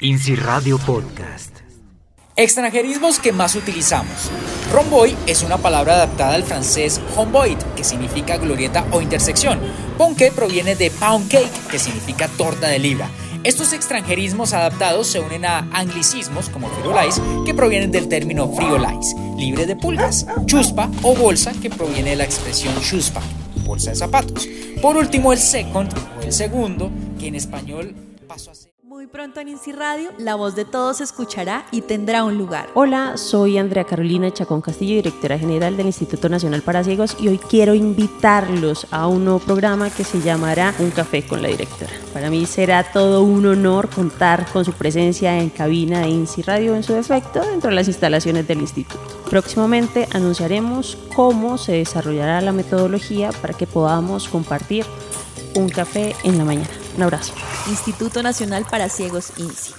INSI Radio Podcast. Extranjerismos que más utilizamos. Rhomboid es una palabra adaptada al francés rhomboid, que significa glorieta o intersección. Ponqué proviene de pound cake, que significa torta de libra. Estos extranjerismos adaptados se unen a anglicismos como firulais, que provienen del término friolais, libre de pulgas, chuspa o bolsa, que proviene de la expresión chuspa, bolsa de zapatos. Por último, el second o el segundo, que en español pasó a ser... Muy pronto en INSI Radio, la voz de todos se escuchará y tendrá un lugar. Hola, soy Andrea Carolina Chacón Castillo, directora general del Instituto Nacional para Ciegos, y hoy quiero invitarlos a un nuevo programa que se llamará Un Café con la Directora. Para mí será todo un honor contar con su presencia en cabina de INSI Radio en su defecto dentro de las instalaciones del instituto. Próximamente anunciaremos cómo se desarrollará la metodología para que podamos compartir un café en la mañana. Un abrazo. Instituto Nacional para Ciegos INSI.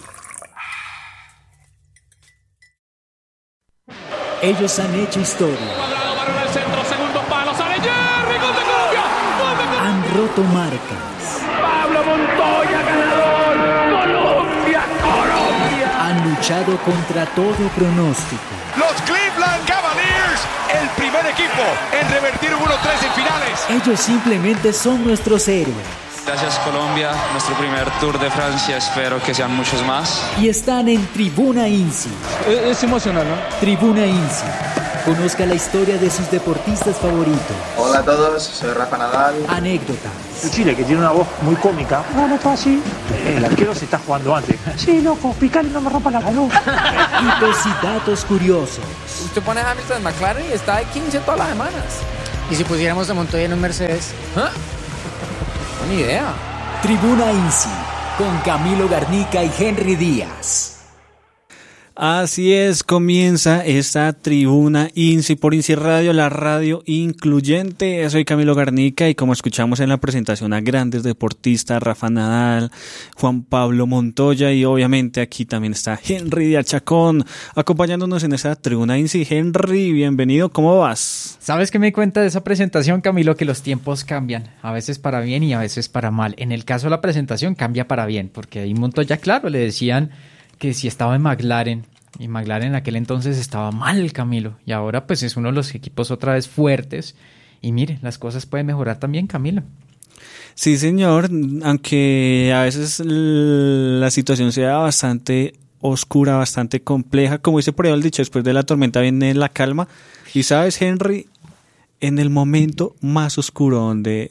Ellos han hecho historia. Cuadrado, barrera al centro, segundo palo, sale Jerry, gol de Colombia. ¡Gol de Colombia! Han roto marcas. Pablo Montoya, ganador. Colombia, Colombia. Han luchado contra todo pronóstico. Los Cleveland Cavaliers, el primer equipo en revertir un 1-3 en finales. Ellos simplemente son nuestros héroes. Gracias Colombia, nuestro primer Tour de Francia, espero que sean muchos más. Y están en Tribuna INSI. Es emocional, ¿no? Tribuna INSI. Conozca la historia de sus deportistas favoritos. Hola a todos, soy Rafa Nadal. Anécdotas. Chile, que tiene una voz muy cómica. No, todo así. El arquero se está jugando antes. Sí, loco, picale, no me rompa la salud. Hitos y datos curiosos. Usted pone a Hamilton en McLaren y está de 15 todas las semanas. ¿Y si pusiéramos a Montoya en un Mercedes? ¿Ah? Buena idea. Tribuna INSI, con Camilo Garnica y Henry Díaz. Así es, comienza esta Tribuna INSI por INSI Radio, la radio incluyente. Soy Camilo Garnica y como escuchamos en la presentación a grandes deportistas, Rafa Nadal, Juan Pablo Montoya y obviamente aquí también está Henry Díaz Chacón acompañándonos en esta Tribuna INSI. Henry, bienvenido, ¿cómo vas? ¿Sabes qué me di cuenta de esa presentación, Camilo? Que los tiempos cambian, a veces para bien y a veces para mal. En el caso de la presentación cambia para bien, porque ahí Montoya, claro, le decían que si estaba en McLaren, y McLaren en aquel entonces estaba mal, Camilo, y ahora pues es uno de los equipos otra vez fuertes, y mire, las cosas pueden mejorar también, Camilo. Sí, señor, aunque a veces la situación sea bastante oscura, bastante compleja, como dice por ahí el dicho, después de la tormenta viene la calma, y sabes, Henry, en el momento más oscuro donde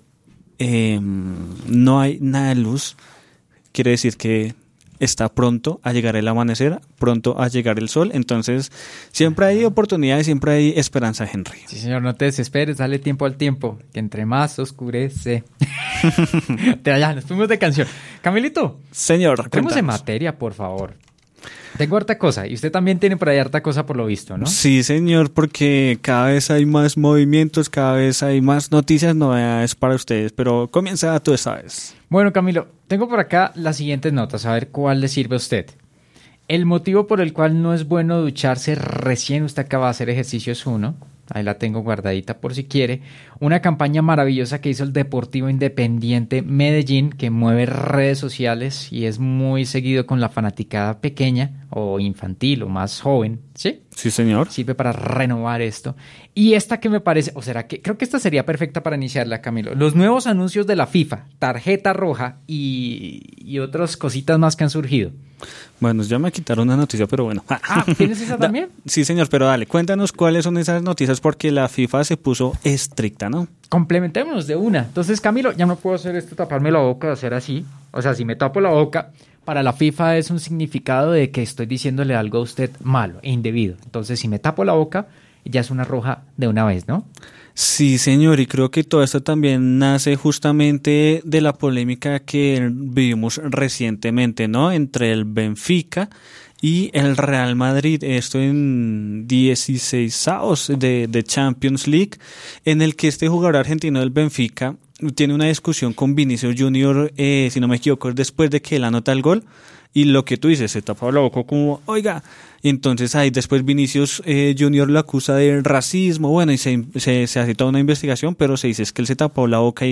no hay nada de luz, quiere decir que está pronto a llegar el amanecer, pronto a llegar el sol, entonces siempre hay oportunidades, siempre hay esperanza, Henry. Sí, señor, no te desesperes, dale tiempo al tiempo, que entre más oscurece. Ya, nos fuimos de canción. Camilito. Señor, entremos en materia, por favor. Tengo harta cosa, y usted también tiene por ahí harta cosa por lo visto, ¿no? Sí, señor, porque cada vez hay más movimientos, cada vez hay más noticias, novedades para ustedes, pero comienza tú esta vez. Bueno, Camilo, tengo por acá las siguientes notas, a ver cuál le sirve a usted. El motivo por el cual no es bueno ducharse recién usted acaba de hacer ejercicio es uno. Ahí la tengo guardadita por si quiere. Una campaña maravillosa que hizo el Deportivo Independiente Medellín, que mueve redes sociales y es muy seguido con la fanaticada pequeña o infantil o más joven, ¿sí? Sí, señor. Sirve para renovar esto. Y esta que me parece, o será que creo que esta sería perfecta para iniciarla, Camilo. Los nuevos anuncios de la FIFA, tarjeta roja y otras cositas más que han surgido. Bueno, ya me quitaron una noticia, pero bueno. ¿Tienes esa también? Sí, señor, pero dale, cuéntanos cuáles son esas noticias porque la FIFA se puso estricta, ¿no? Complementémonos de una. Entonces, Camilo, ya no puedo hacer esto, taparme la boca, hacer así. O sea, si me tapo la boca, para la FIFA es un significado de que estoy diciéndole algo a usted malo e indebido. Entonces, si me tapo la boca, ya es una roja de una vez, ¿no? Sí, señor, y creo que todo esto también nace justamente de la polémica que vivimos recientemente, ¿no? Entre el Benfica y el Real Madrid, esto en 16avos de Champions League, en el que este jugador argentino del Benfica tiene una discusión con Vinicius Junior, si no me equivoco, después de que él anota el gol, y lo que tú dices, se tapa la boca como, oiga, y entonces ahí después Vinicius Junior lo acusa de racismo, bueno, y se hace toda una investigación, pero se dice es que él se tapó la boca y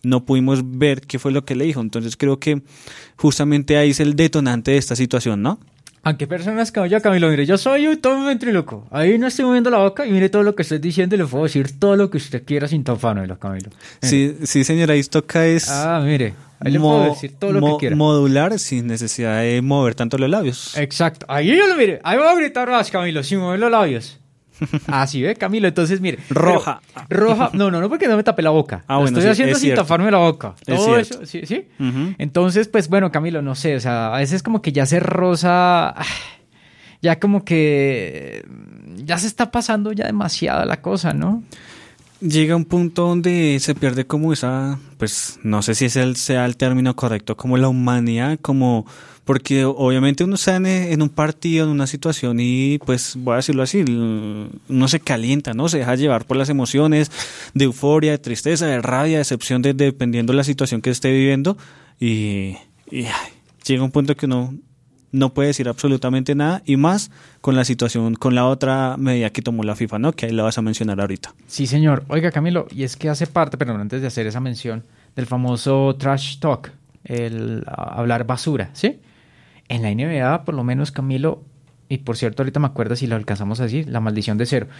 no pudimos ver qué fue lo que le dijo. Entonces creo que justamente ahí es el detonante de esta situación, ¿no? ¿A qué personas como yo, Camilo? Mire, yo soy un ventríloco. Ahí no estoy moviendo la boca y mire todo lo que estoy diciendo y le puedo decir todo lo que usted quiera sin taparlo, Camilo. Sí, señora, ahí toca es... mire, ahí le puedo decir todo lo que quiera. Modular sin necesidad de mover tanto los labios. Exacto. Ahí yo lo mire. Ahí voy a gritar más, Camilo, sin mover los labios. Así ve, Camilo. Entonces, mire. Roja. Roja. No, porque no me tapé la boca. Lo estoy haciendo sin taparme la boca. Todo eso, ¿sí? Uh-huh. Entonces, pues bueno, Camilo, no sé, o sea, a veces como que ya se roza, ya como que ya se está pasando ya demasiada la cosa, ¿no? Llega un punto donde se pierde como esa, pues no sé si sea el término correcto, como la humanidad, como... Porque obviamente uno está en un partido, en una situación y pues voy a decirlo así, uno se calienta, ¿no? Se deja llevar por las emociones de euforia, de tristeza, de rabia, de decepción, dependiendo de la situación que esté viviendo y llega un punto que uno no puede decir absolutamente nada y más con la situación, con la otra medida que tomó la FIFA, ¿no? Que ahí la vas a mencionar ahorita. Sí, señor. Oiga, Camilo, y es que hace parte, perdón, antes de hacer esa mención, del famoso trash talk, el hablar basura, ¿sí? En la NBA, por lo menos, Camilo, y por cierto, ahorita me acuerdo si lo alcanzamos a decir, la maldición de cero.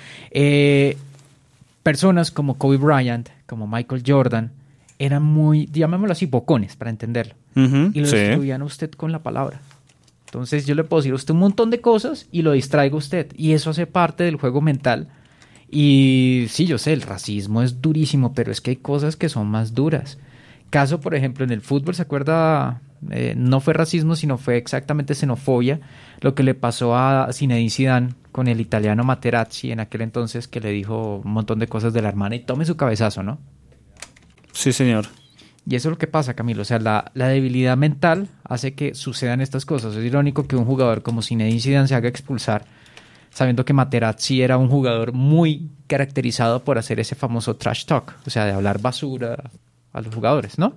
Personas como Kobe Bryant, como Michael Jordan, eran muy, llamémoslo así, bocones, para entenderlo. Uh-huh, y lo destruían a usted con la palabra. Entonces yo le puedo decir a usted un montón de cosas y lo distraigo a usted. Y eso hace parte del juego mental. Y sí, yo sé, el racismo es durísimo, pero es que hay cosas que son más duras. Caso, por ejemplo, en el fútbol, ¿se acuerda? No fue racismo, sino fue exactamente xenofobia, lo que le pasó a Zinedine Zidane con el italiano Materazzi en aquel entonces, que le dijo un montón de cosas de la hermana y tome su cabezazo, ¿no? Sí, señor. Y eso es lo que pasa, Camilo, o sea, la debilidad mental hace que sucedan estas cosas. Es irónico que un jugador como Zinedine Zidane se haga expulsar, sabiendo que Materazzi era un jugador muy caracterizado por hacer ese famoso trash talk, o sea, de hablar basura a los jugadores, ¿no?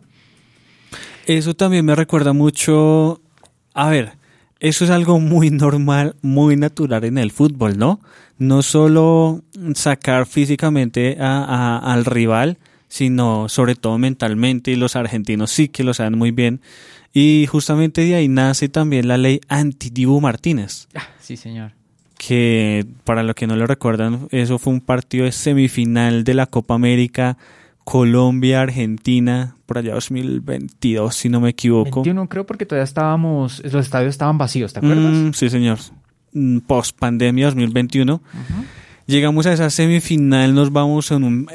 Eso también me recuerda mucho, a ver, eso es algo muy normal, muy natural en el fútbol, ¿no? No solo sacar físicamente al rival, sino sobre todo mentalmente, y los argentinos sí que lo saben muy bien. Y justamente de ahí nace también la ley anti-Dibu Martínez. Sí, señor. Que para los que no lo recuerdan, eso fue un partido de semifinal de la Copa América, Colombia-Argentina, por allá 2022, si no me equivoco. 21 creo, porque todavía los estadios estaban vacíos, ¿te acuerdas? Sí, señor. Post-pandemia 2021. Uh-huh. Llegamos a esa semifinal, nos vamos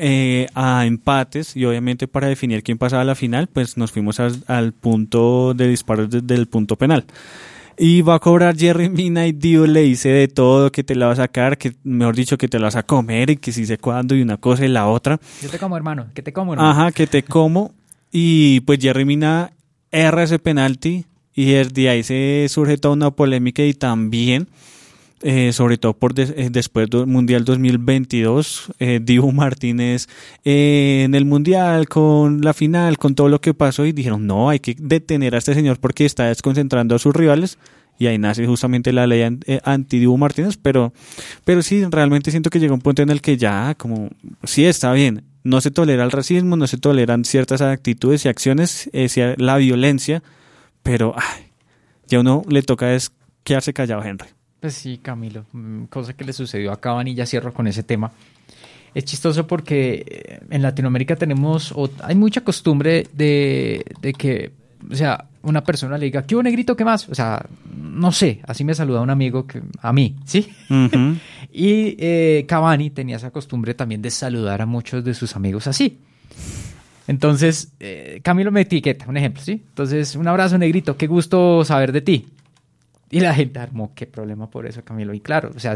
a empates y obviamente para definir quién pasaba a la final, pues nos fuimos al punto de disparos del punto penal. Y va a cobrar Jerry Mina y Dio le dice de todo, que te la va a sacar, que mejor dicho que te la vas a comer y que si sé cuándo y una cosa y la otra. Yo te como, hermano, que te como, hermano. Ajá, que te como. Y pues Jerry Mina erra ese penalti y desde ahí se surge toda una polémica y también, sobre todo después del Mundial 2022, Dibu Martínez en el Mundial, con la final, con todo lo que pasó y dijeron, no, hay que detener a este señor porque está desconcentrando a sus rivales. Y ahí nace justamente la ley anti-Dibu Martínez, pero sí, realmente siento que llega un punto en el que ya, como, sí está bien, no se tolera el racismo, no se toleran ciertas actitudes y acciones, la violencia, pero ya uno le toca es quedarse callado, Henry. Pues sí, Camilo, cosa que le sucedió a Cavani, ya cierro con ese tema. Es chistoso porque en Latinoamérica hay mucha costumbre de que, o sea, una persona le diga, ¿qué hubo, negrito, qué más? O sea, no sé, así me saluda un amigo a mí, ¿sí? Uh-huh. Y Cavani tenía esa costumbre también de saludar a muchos de sus amigos así. Entonces, Camilo me etiqueta, un ejemplo, ¿sí? Entonces, un abrazo, negrito, qué gusto saber de ti. Y la gente armó, qué problema por eso, Camilo. Y claro, o sea,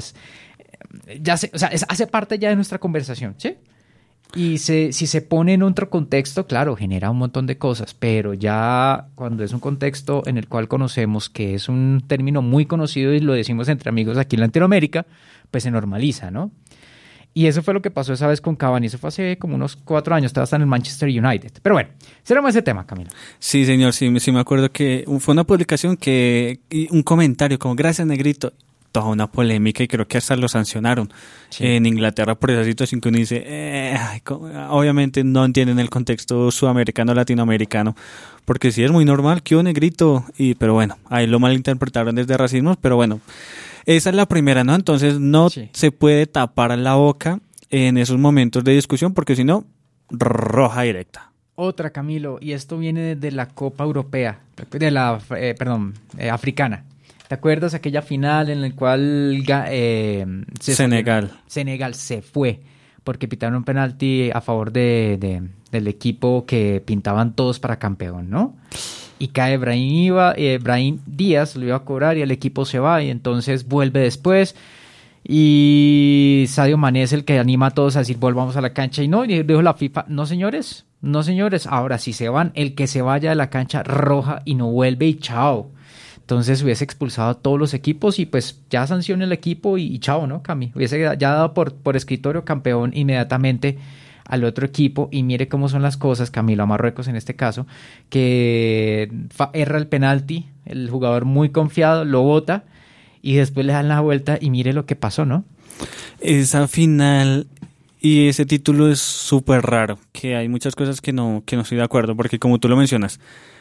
hace parte ya de nuestra conversación, ¿sí? Y si se pone en otro contexto, claro, genera un montón de cosas, pero ya cuando es un contexto en el cual conocemos que es un término muy conocido y lo decimos entre amigos aquí en Latinoamérica, pues se normaliza, ¿no? Y eso fue lo que pasó esa vez con Cavani. Eso fue hace como unos 4 años. Estaba hasta en el Manchester United. Pero bueno, cerramos ese tema, Camilo. Sí, señor. Sí me acuerdo que fue una publicación un comentario como, gracias, negrito. toda una polémica y creo que hasta lo sancionaron en Inglaterra por esa situación que uno dice, obviamente no entienden el contexto sudamericano, latinoamericano, porque sí es muy normal que un negrito, pero bueno, ahí lo malinterpretaron desde racismo, pero bueno, esa es la primera, ¿no? Entonces no se puede tapar la boca en esos momentos de discusión porque si no, roja directa. Otra, Camilo, y esto viene de la Copa Europea, africana. ¿Te acuerdas aquella final en la cual Senegal se fue porque pitaron un penalti a favor del equipo que pintaban todos para campeón, ¿no? Y cae Brahim Díaz, lo iba a cobrar y el equipo se va y entonces vuelve después y Sadio Mané es el que anima a todos a decir volvamos a la cancha y dijo la FIFA, no señores, ahora si se van, el que se vaya de la cancha roja y no vuelve y chao. Entonces hubiese expulsado a todos los equipos y pues ya sanciona el equipo y chao, ¿no, Cami? Hubiese ya dado por escritorio campeón inmediatamente al otro equipo y mire cómo son las cosas, Camilo, a Marruecos en este caso, que erra el penalti, el jugador muy confiado, lo bota y después le dan la vuelta y mire lo que pasó, ¿no? Esa final y ese título es súper raro, que hay muchas cosas que no estoy de acuerdo, porque como tú lo mencionas,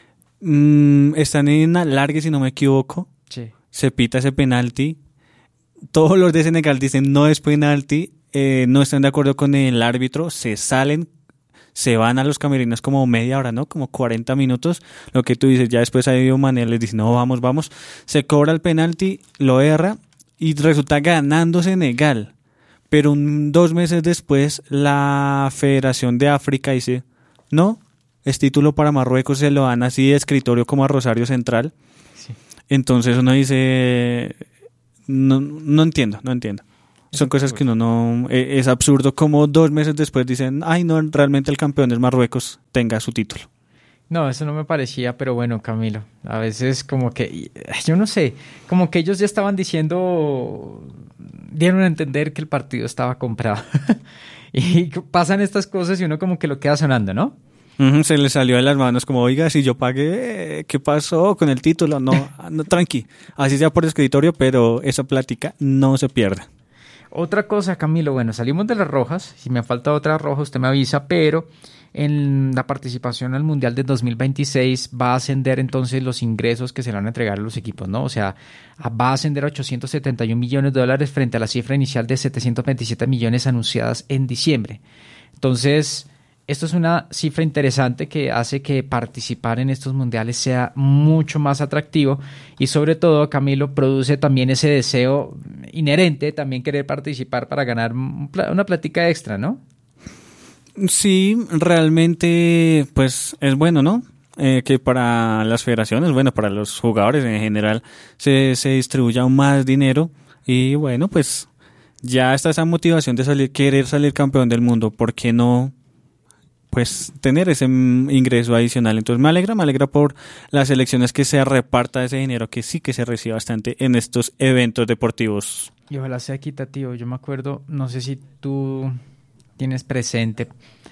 están en alargue, si no me equivoco. Sí. Se pita ese penalti. Todos los de Senegal dicen no es penalti, no están de acuerdo con el árbitro, se salen, se van a los camerinos como media hora, ¿no? Como 40 minutos. Lo que tú dices, ya después Sadio Mané les dice, no, vamos. Se cobra el penalti, lo erra y resulta ganando Senegal. Pero 2 meses después, la Federación de África dice, no, es título para Marruecos, se lo dan así de escritorio como a Rosario Central. Sí. Entonces uno dice, no entiendo. Son cosas que uno no... Es absurdo como 2 meses después dicen, ay no, realmente el campeón es Marruecos, tenga su título. No, eso no me parecía, pero bueno, Camilo, a veces como que, yo no sé, como que ellos ya estaban dieron a entender que el partido estaba comprado. Y pasan estas cosas y uno como que lo queda sonando, ¿no? Se le salió de las manos como, oiga, si yo pagué, ¿qué pasó con el título? No, tranqui, así sea por escritorio, pero esa plática no se pierde. Otra cosa, Camilo, bueno, salimos de las rojas, si me falta otra roja usted me avisa, pero en la participación al Mundial de 2026 va a ascender entonces los ingresos que se le van a entregar a los equipos, ¿no? O sea, va a ascender a $871 millones frente a la cifra inicial de 727 millones anunciadas en diciembre. Entonces, esto es una cifra interesante que hace que participar en estos mundiales sea mucho más atractivo y sobre todo, Camilo, produce también ese deseo inherente, también querer participar para ganar una plática extra, ¿no? Sí, realmente pues es bueno, ¿no? Que para las federaciones, bueno, para los jugadores en general se distribuya aún más dinero y bueno, pues ya está esa motivación de querer salir campeón del mundo, ¿por qué no? Pues tener ese ingreso adicional. Entonces me alegra por las elecciones que se reparta ese dinero que sí que se recibe bastante en estos eventos deportivos. Y ojalá sea equitativo. Yo me acuerdo, no sé si tú tienes presente,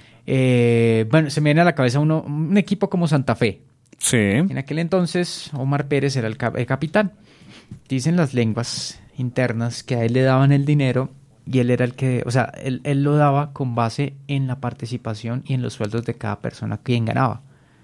bueno, se me viene a la cabeza un equipo como Santa Fe. Sí. En aquel entonces Omar Pérez era el capitán. Dicen las lenguas internas que a él le daban el dinero y él era el que, o sea, él lo daba con base en la participación y en los sueldos de cada persona quien ganaba.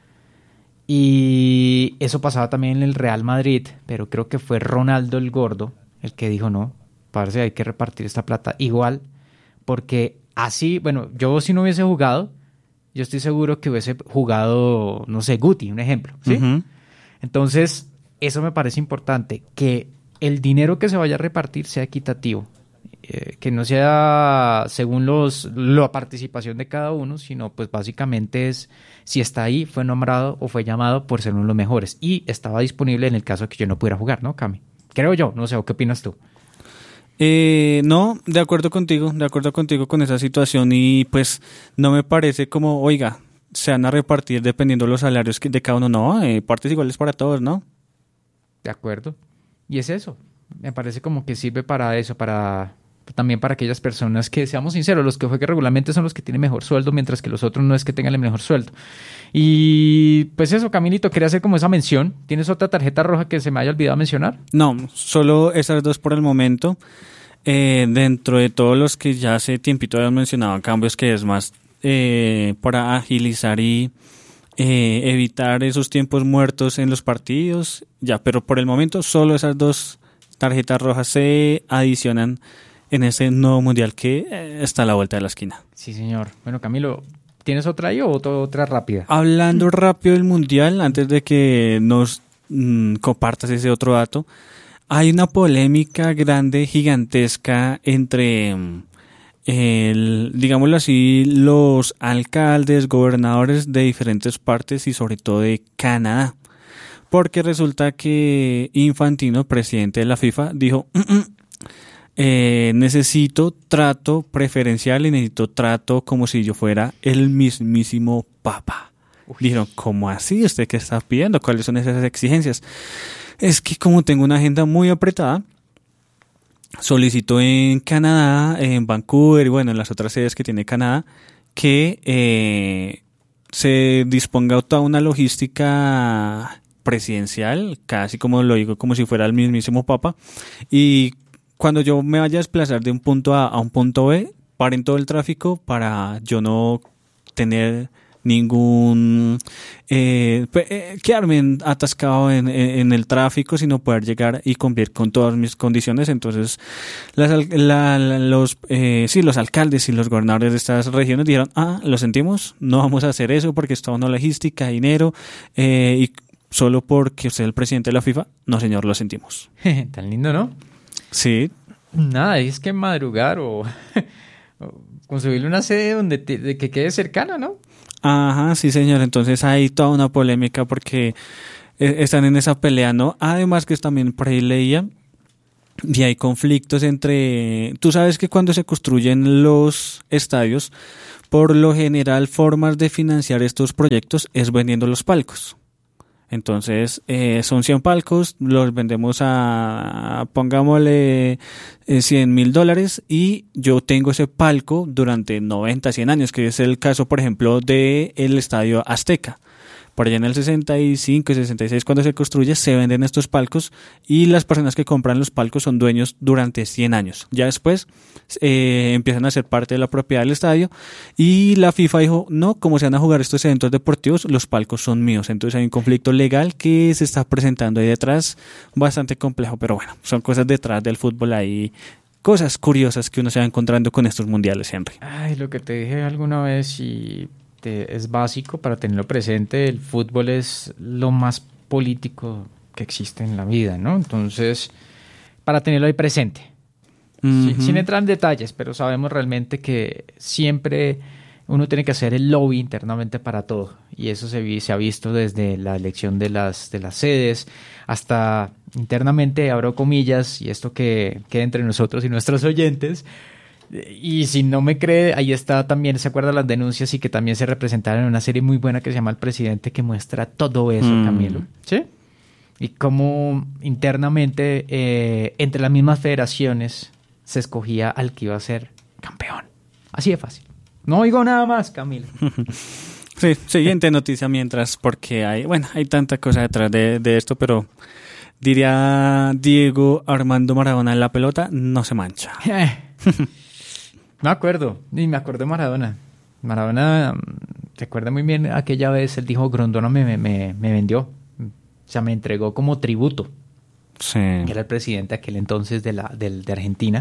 Y eso pasaba también en el Real Madrid, pero creo que fue Ronaldo el Gordo el que dijo, no, parce, hay que repartir esta plata igual, porque así, bueno, yo si no hubiese jugado, yo estoy seguro que hubiese jugado, no sé, Guti, un ejemplo, ¿sí? Uh-huh. Entonces, eso me parece importante, que el dinero que se vaya a repartir sea equitativo. Que no sea según la participación de cada uno, sino pues básicamente es si está ahí, fue nombrado o fue llamado por ser uno de los mejores y estaba disponible en el caso que yo no pudiera jugar, ¿no, Cami? Creo yo, no sé, ¿o qué opinas tú? No, de acuerdo contigo con esa situación y pues no me parece como, oiga, se van a repartir dependiendo de los salarios de cada uno, no, partes iguales para todos, ¿no? De acuerdo, y es eso, me parece como que sirve para eso, para también para aquellas personas que, seamos sinceros, los que juegan regularmente son los que tienen mejor sueldo, mientras que los otros no es que tengan el mejor sueldo. Y pues eso, Camilito, quería hacer como esa mención. ¿Tienes otra tarjeta roja que se me haya olvidado mencionar? No, solo esas dos por el momento. Dentro de todos los que ya hace tiempito habían mencionado, cambios que es más para agilizar y evitar esos tiempos muertos en los partidos, ya, pero por el momento solo esas dos tarjetas rojas se adicionan en este nuevo mundial que está a la vuelta de la esquina. Sí, señor. Bueno, Camilo, ¿tienes otra ahí o otra rápida? Hablando rápido del mundial, antes de que nos compartas ese otro dato, hay una polémica grande, gigantesca entre digámoslo así, los alcaldes, gobernadores de diferentes partes y sobre todo de Canadá, porque resulta que Infantino, presidente de la FIFA, dijo necesito trato preferencial y necesito trato como si yo fuera el mismísimo Papa. Dijeron, ¿cómo así? ¿Usted qué está pidiendo? ¿Cuáles son esas exigencias? Es que como tengo una agenda muy apretada, solicitó en Canadá, en Vancouver y bueno, en las otras sedes que tiene Canadá, que se disponga toda una logística presidencial, casi como lo digo, como si fuera el mismísimo Papa, y cuando yo me vaya a desplazar de un punto A a un punto B, paren todo el tráfico para yo no tener ningún quedarme atascado en el tráfico, sino poder llegar y cumplir con todas mis condiciones. Entonces los alcaldes y los gobernadores de estas regiones dijeron, lo sentimos, no vamos a hacer eso porque es toda una logística, dinero, y solo porque usted es el presidente de la FIFA, no señor, lo sentimos. Tan lindo, ¿no? Sí. Nada, es que madrugar o conseguirle una sede donde que quede cercana, ¿no? Ajá, sí señor, entonces hay toda una polémica porque están en esa pelea, ¿no? Además que también por ahí leía y hay conflictos entre... Tú sabes que cuando se construyen los estadios, por lo general formas de financiar estos proyectos es vendiendo los palcos. Entonces son 100 palcos, los vendemos pongámosle $100,000 y yo tengo ese palco durante 90, 100 años, que es el caso, por ejemplo, del Estadio Azteca. Por allá en el 65 y 66, cuando se construye, se venden estos palcos y las personas que compran los palcos son dueños durante 100 años. Ya después empiezan a ser parte de la propiedad del estadio y la FIFA dijo, no, como se van a jugar estos eventos deportivos, los palcos son míos. Entonces hay un conflicto legal que se está presentando ahí detrás, bastante complejo, pero bueno, son cosas detrás del fútbol ahí. Cosas curiosas que uno se va encontrando con estos mundiales, Henry. Ay, lo que te dije alguna vez y... es básico para tenerlo presente, el fútbol es lo más político que existe en la vida, ¿no? Entonces, para tenerlo ahí presente, sin entrar en detalles, pero sabemos realmente que siempre uno tiene que hacer el lobby internamente para todo, y eso se ha visto desde la elección de las sedes hasta internamente, abro comillas, y esto que queda entre nosotros y nuestros oyentes. Y si no me cree, ahí está también, ¿se acuerdan las denuncias? Y que también se representaron en una serie muy buena que se llama El Presidente, que muestra todo eso, Camilo. ¿Sí? Y cómo internamente, entre las mismas federaciones, se escogía al que iba a ser campeón. Así de fácil. No oigo nada más, Camilo. Sí, siguiente noticia mientras, porque hay tanta cosa detrás de esto, pero diría Diego Armando Maradona, en la pelota no se mancha. Me acuerdo de Maradona. Maradona, recuerda muy bien aquella vez, él dijo, Grondona me vendió, o sea, me entregó como tributo. Sí. Que era el presidente aquel entonces de Argentina.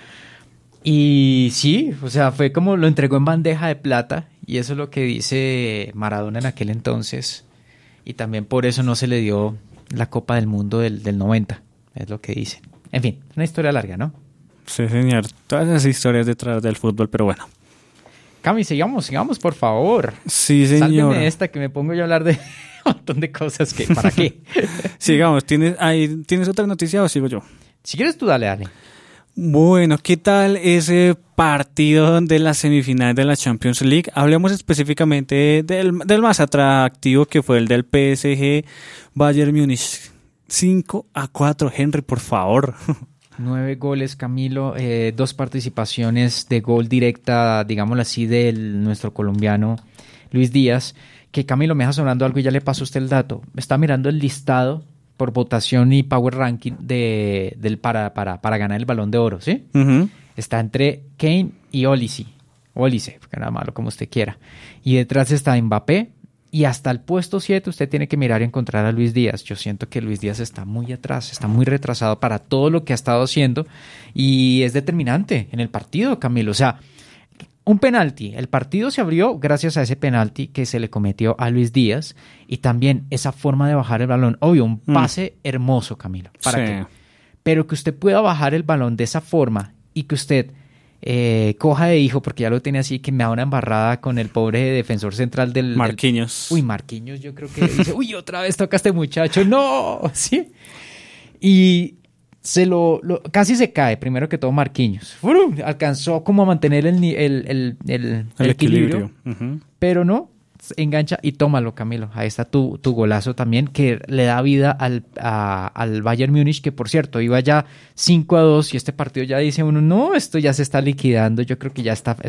Y sí, o sea, fue como lo entregó en bandeja de plata, y eso es lo que dice Maradona en aquel entonces, y también por eso no se le dio la Copa del Mundo del 90, es lo que dicen. En fin, una historia larga, ¿no? Sí, señor. Todas esas historias detrás del fútbol, pero bueno. Cami, sigamos, por favor. Sí, señor. Sálveme esta que me pongo yo a hablar de un montón de cosas que, ¿para qué? Sigamos. ¿Tienes otra noticia o sigo yo? Si quieres tú, dale. Bueno, ¿qué tal ese partido de las semifinales de la Champions League? Hablemos específicamente del más atractivo, que fue el del PSG Bayern Múnich. 5-4, Henry, por favor. 9 goles, Camilo, 2 participaciones de gol directa, digámoslo así, de nuestro colombiano Luis Díaz, que Camilo me deja sonando algo y ya le paso a usted el dato. Está mirando el listado por votación y power ranking para ganar el Balón de Oro, ¿sí? Uh-huh. Está entre Kane y Olise, porque nada malo, como usted quiera. Y detrás está Mbappé, y hasta el puesto 7 usted tiene que mirar y encontrar a Luis Díaz. Yo siento que Luis Díaz está muy atrás, está muy retrasado para todo lo que ha estado haciendo, y es determinante en el partido, Camilo. O sea, un penalti. El partido se abrió gracias a ese penalti que se le cometió a Luis Díaz, y también esa forma de bajar el balón. Obvio, un pase hermoso, Camilo. ¿Para qué? Pero que usted pueda bajar el balón de esa forma y que usted coja de hijo, porque ya lo tiene así, que me da una embarrada con el pobre defensor central del... Marquinhos. Marquinhos, yo creo que dice, otra vez toca a este muchacho. ¡No! ¿Sí? Y... casi se cae, primero que todo Marquinhos. Alcanzó como a mantener el equilibrio, uh-huh. Pero no, engancha y tómalo, Camilo. Ahí está tu golazo también, que le da vida al Bayern Múnich, que por cierto iba ya 5-2, y este partido ya dice uno, no, esto ya se está liquidando. Yo creo que ya está